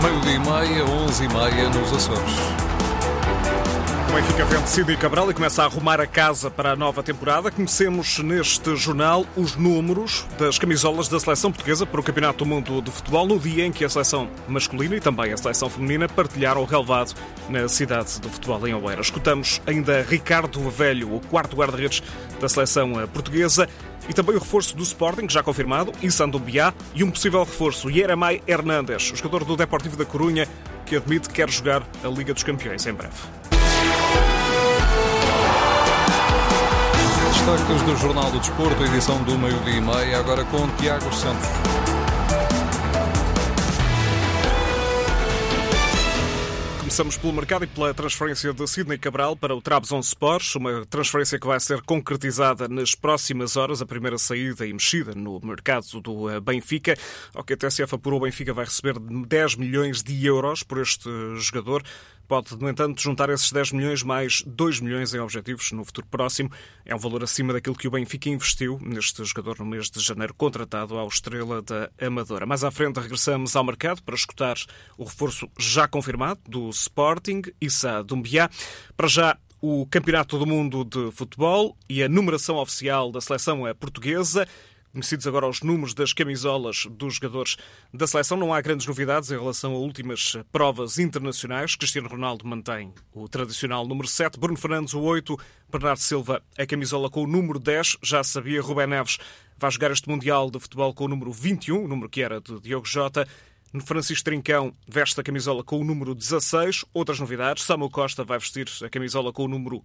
meio-dia e meia, 11h30 nos Açores. O Benfica vence Sidney Cabral e começa a arrumar a casa para a nova temporada. Conhecemos neste jornal os números das camisolas da seleção portuguesa para o Campeonato do Mundo de Futebol, no dia em que a seleção masculina e também a seleção feminina partilharam o relvado na cidade do futebol em Oeiras. Escutamos ainda Ricardo Velho, o quarto guarda-redes da seleção portuguesa, e também o reforço do Sporting, já confirmado, Issa Doumbia, e um possível reforço, Yeremay Hernández, o jogador do Deportivo da Corunha, que admite que quer jogar a Liga dos Campeões em breve. Destaques do Jornal do Desporto, edição do meio-dia e meia, agora com Tiago Santos. Começamos pelo mercado e pela transferência de Sidney Cabral para o Trabzonspor, uma transferência que vai ser concretizada nas próximas horas, a primeira saída e mexida no mercado do Benfica. Ao que a TSF apurou, o Benfica vai receber 10 milhões de euros por este jogador. Pode, no entanto, juntar esses 10 milhões mais 2 milhões em objetivos no futuro próximo. É um valor acima daquilo que o Benfica investiu neste jogador no mês de janeiro, contratado ao Estrela da Amadora. Mais à frente regressamos ao mercado para escutar o reforço já confirmado do Sporting, Issa Doumbia. Para já, o Campeonato do Mundo de Futebol e a numeração oficial da seleção portuguesa. Conhecidos agora os números das camisolas dos jogadores da seleção, não há grandes novidades em relação a últimas provas internacionais. Cristiano Ronaldo mantém o tradicional número 7, Bruno Fernandes o 8, Bernardo Silva a camisola com o número 10, já sabia, Rubén Neves vai jogar este Mundial de Futebol com o número 21, o número que era de Diogo Jota. Francisco Trincão veste a camisola com o número 16. Outras novidades, Samuel Costa vai vestir a camisola com o número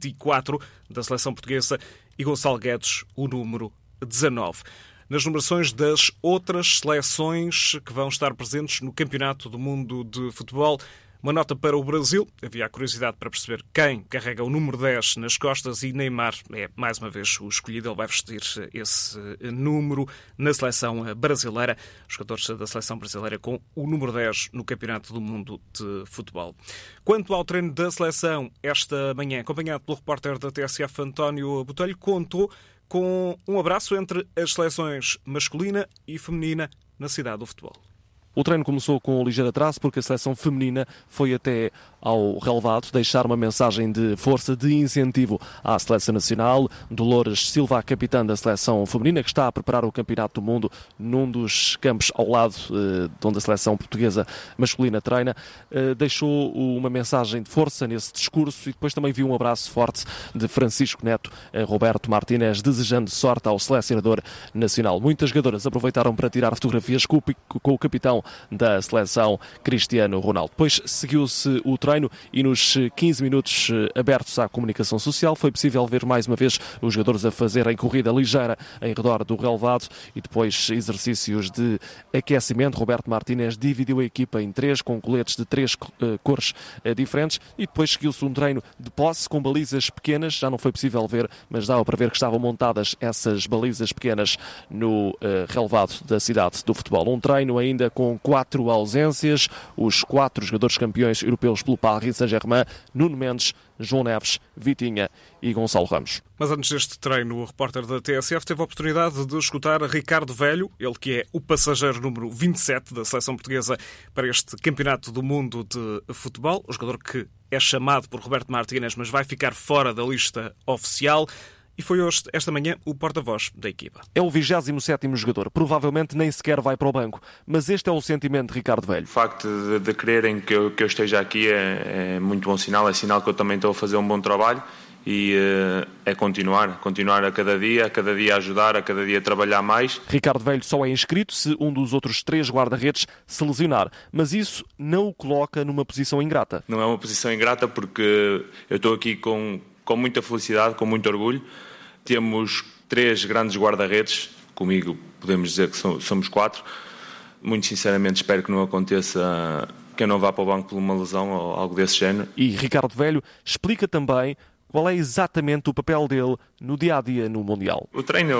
24 da seleção portuguesa e Gonçalo Guedes o número 19. Nas numerações das outras seleções que vão estar presentes no Campeonato do Mundo de Futebol, uma nota para o Brasil. Havia a curiosidade para perceber quem carrega o número 10 nas costas e Neymar é, mais uma vez, o escolhido. Ele vai vestir esse número na seleção brasileira. Os jogadores da seleção brasileira com o número 10 no Campeonato do Mundo de Futebol. Quanto ao treino da seleção, esta manhã, acompanhado pelo repórter da TSF, António Botelho, contou com um abraço entre as seleções masculina e feminina na cidade do futebol. O treino começou com um ligeiro atraso porque a seleção feminina foi até ao relvado deixar uma mensagem de força, de incentivo à seleção nacional. Dolores Silva, a capitã da seleção feminina, que está a preparar o Campeonato do Mundo num dos campos ao lado de onde a seleção portuguesa masculina treina, deixou uma mensagem de força nesse discurso e depois também viu um abraço forte de Francisco Neto a Roberto Martínez, desejando sorte ao selecionador nacional. Muitas jogadoras aproveitaram para tirar fotografias com o capitão da seleção, Cristiano Ronaldo. Depois seguiu-se o treino e nos 15 minutos abertos à comunicação social foi possível ver mais uma vez os jogadores a fazerem corrida ligeira em redor do relvado e depois exercícios de aquecimento. Roberto Martínez dividiu a equipa em 3 com coletes de 3 cores diferentes e depois seguiu-se um treino de posse com balizas pequenas. Já não foi possível ver, mas dava para ver que estavam montadas essas balizas pequenas no relvado da cidade do futebol. Um treino ainda com 4 ausências, os 4 jogadores campeões europeus pelo Paris Saint-Germain, Nuno Mendes, João Neves, Vitinha e Gonçalo Ramos. Mas antes deste treino, o repórter da TSF teve a oportunidade de escutar Ricardo Velho, ele que é o passageiro número 27 da seleção portuguesa para este Campeonato do Mundo de Futebol, o jogador que é chamado por Roberto Martínez, mas vai ficar fora da lista oficial. E foi hoje, esta manhã, o porta-voz da equipa. É o 27º jogador. Provavelmente nem sequer vai para o banco. Mas este é o sentimento de Ricardo Velho. O facto de quererem que eu esteja aqui é muito bom sinal. É sinal que eu também estou a fazer um bom trabalho. E é continuar a cada dia ajudar, a cada dia trabalhar mais. Ricardo Velho só é inscrito se um dos outros 3 guarda-redes se lesionar. Mas isso não o coloca numa posição ingrata. Não é uma posição ingrata porque eu estou aqui com muita felicidade, com muito orgulho. Temos 3 grandes guarda-redes, comigo podemos dizer que somos 4. Muito sinceramente espero que não aconteça que eu não vá para o banco por uma lesão ou algo desse género. E Ricardo Velho explica também qual é exatamente o papel dele no dia-a-dia no Mundial. O treino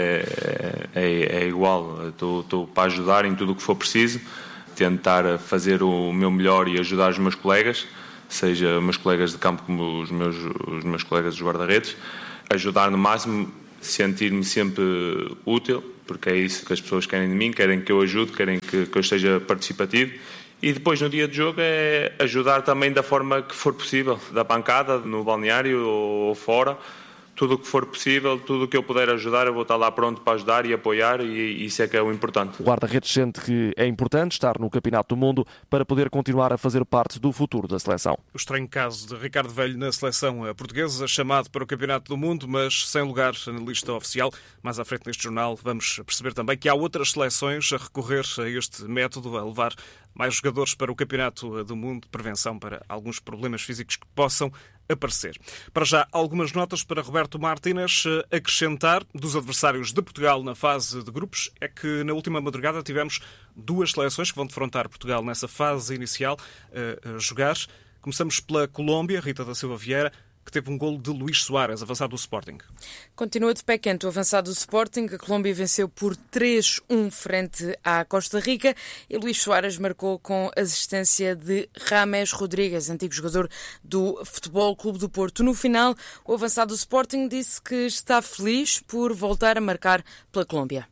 é igual, estou para ajudar em tudo o que for preciso, tentar fazer o meu melhor e ajudar os meus colegas, seja os meus colegas de campo como os meus colegas dos guarda-redes, ajudar no máximo, sentir-me sempre útil, porque é isso que as pessoas querem de mim, querem que eu ajude, querem que eu esteja participativo E depois, no dia de jogo, é ajudar também da forma que for possível, da bancada, no balneário ou fora. Tudo o que for possível, tudo o que eu puder ajudar, eu vou estar lá pronto para ajudar e apoiar, e isso é que é o importante. O guarda-redes sente que é importante estar no Campeonato do Mundo para poder continuar a fazer parte do futuro da seleção. O estranho caso de Ricardo Velho na seleção portuguesa, chamado para o Campeonato do Mundo, mas sem lugar na lista oficial. Mais à frente neste jornal vamos perceber também que há outras seleções a recorrer a este método, a levar mais jogadores para o Campeonato do Mundo, prevenção para alguns problemas físicos que possam aparecer. Para já, algumas notas para Roberto Martínez. Acrescentar dos adversários de Portugal na fase de grupos é que na última madrugada tivemos duas seleções que vão defrontar Portugal nessa fase inicial a jogar. Começamos pela Colômbia, Rita da Silva Vieira, que teve um golo de Luís Soares, avançado do Sporting. Continua de pé quente o avançado do Sporting. A Colômbia venceu por 3-1 frente à Costa Rica e Luís Soares marcou com assistência de James Rodríguez, antigo jogador do Futebol Clube do Porto. No final, o avançado do Sporting disse que está feliz por voltar a marcar pela Colômbia.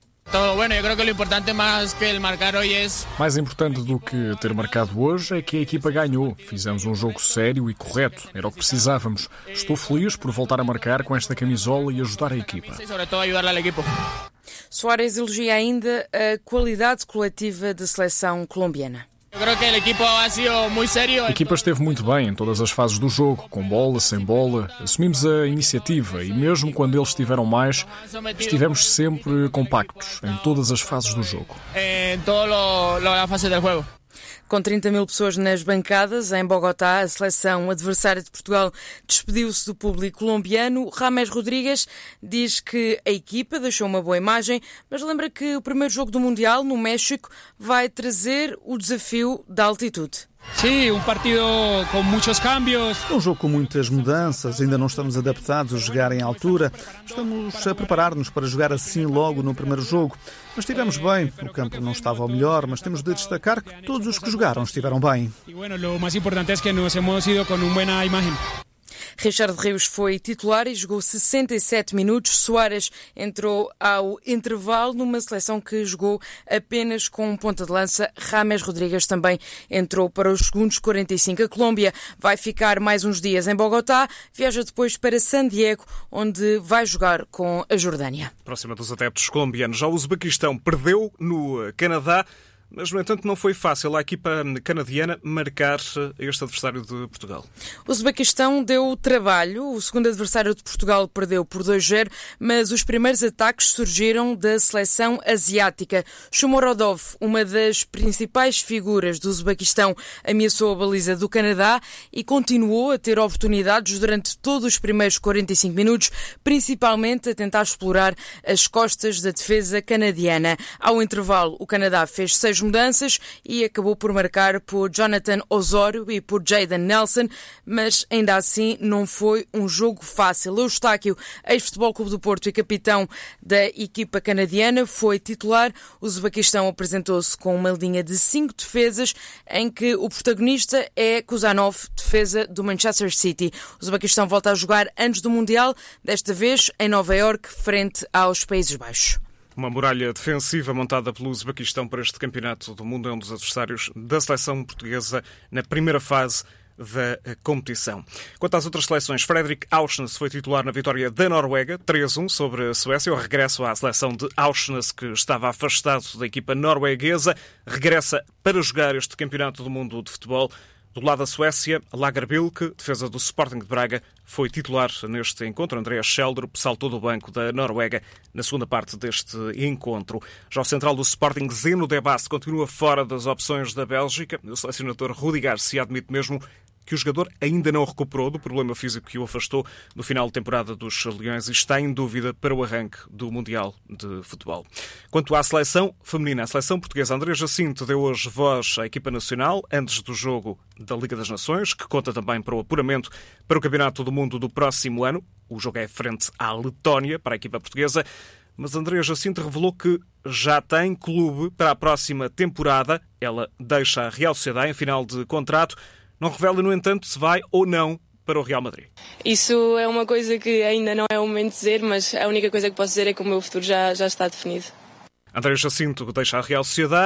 Mais importante do que ter marcado hoje é que a equipa ganhou. Fizemos um jogo sério e correto. Era o que precisávamos. Estou feliz por voltar a marcar com esta camisola e ajudar a equipa. Soares elogia ainda a qualidade coletiva da seleção colombiana. A equipa esteve muito bem em todas as fases do jogo, com bola, sem bola. Assumimos a iniciativa e mesmo quando eles tiveram mais, estivemos sempre compactos em todas as fases do jogo. Com 30 mil pessoas nas bancadas, em Bogotá, a seleção adversária de Portugal despediu-se do público colombiano. James Rodríguez diz que a equipa deixou uma boa imagem, mas lembra que o primeiro jogo do Mundial, no México, vai trazer o desafio da altitude. Sim, partido com muitos cambios. É um jogo com muitas mudanças, ainda não estamos adaptados a jogar em altura. Estamos a preparar-nos para jogar assim logo no primeiro jogo. Mas estivemos bem, o campo não estava ao melhor, mas temos de destacar que todos os que jogaram estiveram bem. E o mais importante é que nos hemos ido com uma boa imagem. Richard Rios foi titular e jogou 67 minutos. Soares entrou ao intervalo numa seleção que jogou apenas com um ponta de lança. James Rodríguez também entrou para os segundos 45. A Colômbia vai ficar mais uns dias em Bogotá, viaja depois para San Diego, onde vai jogar com a Jordânia. Próxima dos adeptos colombianos. Já o Uzbequistão perdeu no Canadá, mas, no entanto, não foi fácil à equipa canadiana marcar este adversário de Portugal. O Uzbequistão deu trabalho. O segundo adversário de Portugal perdeu por 2-0, mas os primeiros ataques surgiram da seleção asiática. Shomurodov, uma das principais figuras do Uzbequistão, ameaçou a baliza do Canadá e continuou a ter oportunidades durante todos os primeiros 45 minutos, principalmente a tentar explorar as costas da defesa canadiana. Ao intervalo, o Canadá fez 6 mudanças e acabou por marcar por Jonathan Osório e por Jayden Nelson, mas ainda assim não foi um jogo fácil. Eustáquio, ex-Futebol Clube do Porto e capitão da equipa canadiana, foi titular. O Uzbequistão apresentou-se com uma linha de 5 defesas, em que o protagonista é Kuzanov, defesa do Manchester City. O Uzbequistão volta a jogar antes do Mundial, desta vez em Nova Iorque, frente aos Países Baixos. Uma muralha defensiva montada pelo Uzbequistão para este Campeonato do Mundo é um dos adversários da seleção portuguesa na primeira fase da competição. Quanto às outras seleções, Fredrik Aursnes foi titular na vitória da Noruega, 3-1 sobre a Suécia. O regresso à seleção de Aursnes, que estava afastado da equipa norueguesa, regressa para jogar este Campeonato do Mundo de futebol. Do lado da Suécia, Lagerbilk, defesa do Sporting de Braga, foi titular neste encontro. Andreas Schjelderup saltou do banco da Noruega na segunda parte deste encontro. Já o central do Sporting, Zeno Debas, continua fora das opções da Bélgica. O selecionador Rudi Garcia admite mesmo que o jogador ainda não recuperou do problema físico que o afastou no final de temporada dos Leões e está em dúvida para o arranque do Mundial de Futebol. Quanto à seleção feminina, a seleção portuguesa, André Jacinto deu hoje voz à equipa nacional antes do jogo da Liga das Nações, que conta também para o apuramento para o Campeonato do Mundo do próximo ano. O jogo é frente à Letónia, para a equipa portuguesa, mas André Jacinto revelou que já tem clube para a próxima temporada. Ela deixa a Real Sociedade em final de contrato. Não revela, no entanto, se vai ou não para o Real Madrid. Isso é uma coisa que ainda não é o momento de dizer, mas a única coisa que posso dizer é que o meu futuro já está definido. André Jacinto deixa a Real Sociedade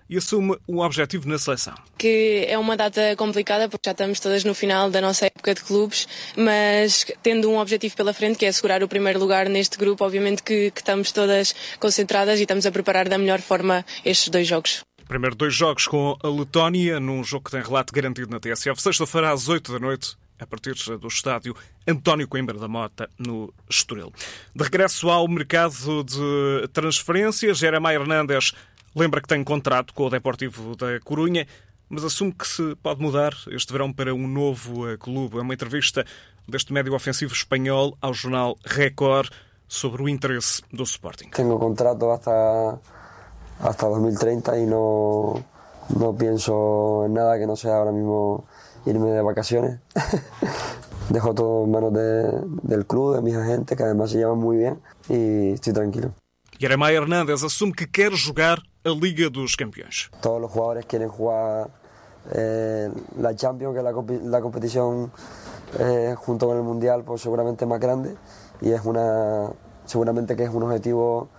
e assume um objetivo na seleção. Que é uma data complicada porque já estamos todas no final da nossa época de clubes, mas tendo um objetivo pela frente que é assegurar o primeiro lugar neste grupo, obviamente que estamos todas concentradas e estamos a preparar da melhor forma estes 2 jogos. Primeiro 2 jogos com a Letónia, num jogo que tem relato garantido na TSF, sexta-feira às 8 da noite, a partir do estádio António Coimbra da Mota, no Estoril. De regresso ao mercado de transferências, Jeremai Hernández lembra que tem contrato com o Deportivo da Corunha, mas assume que se pode mudar este verão para um novo clube. É uma entrevista deste médio ofensivo espanhol ao jornal Record sobre o interesse do Sporting. Tenho contrato hasta 2030 y no pienso en nada que no sea ahora mismo irme de vacaciones. Dejo todo en manos del club, de mis agentes, que además se llevan muy bien, y estoy tranquilo. Jeremai Hernández assume que quer jogar a Liga dos Campeões. Todos los jugadores quieren jugar la Champions, que es la competición junto con el Mundial, pues seguramente más grande, y seguramente que es un objetivo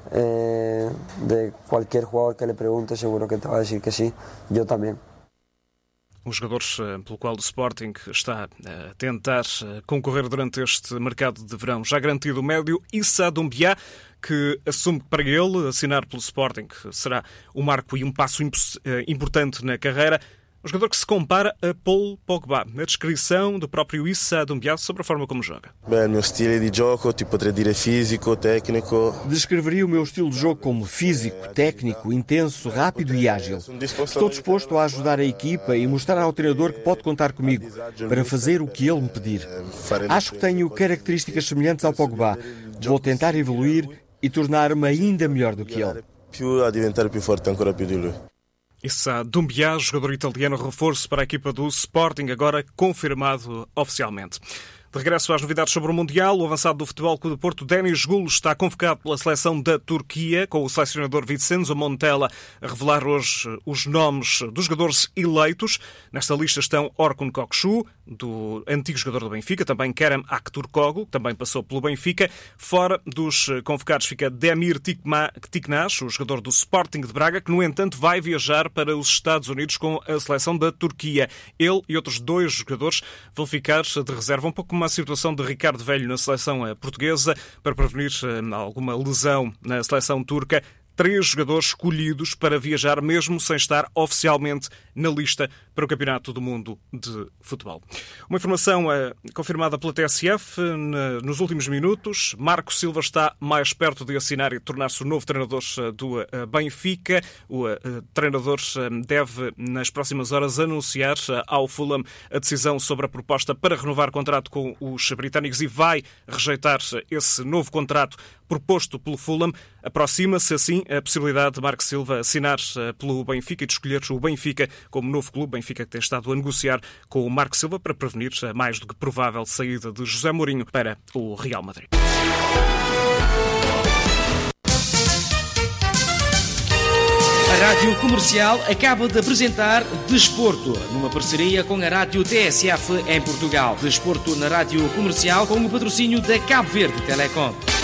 de cualquier jugador que le pregunte, seguro que te va a decir que sí, yo también. Os jogadores pelo qual o Sporting está a tentar concorrer durante este mercado de verão. Já garantido o médio Issa Doumbia, que assume que para ele assinar pelo Sporting será um marco e um passo importante na carreira. Um jogador que se compara a Paul Pogba, na descrição do próprio Issa Doumbia sobre a forma como joga. Bem, o meu estilo de jogo, poderia dizer físico, técnico. Descreveria o meu estilo de jogo como físico, técnico, intenso, rápido e ágil. Estou disposto a ajudar a equipa e mostrar ao treinador que pode contar comigo para fazer o que ele me pedir. Acho que tenho características semelhantes ao Pogba. Vou tentar evoluir e tornar-me ainda melhor do que ele. A diventar più forte ancora più di lui. Issa Doumbia, jogador italiano, reforço para a equipa do Sporting, agora confirmado oficialmente. De regresso às novidades sobre o Mundial, o avançado do Futebol Clube do Porto, Denis Gulo, está convocado pela seleção da Turquia, com o selecionador Vincenzo Montella a revelar hoje os nomes dos jogadores eleitos. Nesta lista estão Orkun Kokcu, do antigo jogador do Benfica, também Kerem Aktürkoğlu, que também passou pelo Benfica. Fora dos convocados fica Demir Tiknash, o jogador do Sporting de Braga, que, no entanto, vai viajar para os Estados Unidos com a seleção da Turquia. Ele e outros 2 jogadores vão ficar de reserva, um pouco uma situação de Ricardo Velho na seleção portuguesa, para prevenir alguma lesão na seleção turca. 3 jogadores escolhidos para viajar mesmo sem estar oficialmente na lista para o Campeonato do Mundo de Futebol. Uma informação confirmada pela TSF nos últimos minutos. Marco Silva está mais perto de assinar e tornar-se o novo treinador do Benfica. O treinador deve, nas próximas horas, anunciar ao Fulham a decisão sobre a proposta para renovar contrato com os britânicos e vai rejeitar esse novo contrato proposto pelo Fulham. Aproxima-se assim a possibilidade de Marco Silva assinar pelo Benfica e de escolher o Benfica como novo clube. Benfica que tem estado a negociar com o Marco Silva para prevenir a mais do que provável saída de José Mourinho para o Real Madrid. A Rádio Comercial acaba de apresentar Desporto, numa parceria com a Rádio TSF em Portugal. Desporto na Rádio Comercial com o patrocínio da Cabo Verde Telecom.